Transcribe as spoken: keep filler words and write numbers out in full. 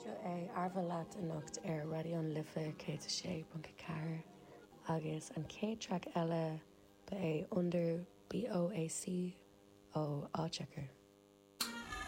Seo é Arbha Leat a Nocht ar Radion Lifa cé sé bunca ceathir agus an cé track eile ba é Under B O A C ó Áiteachar.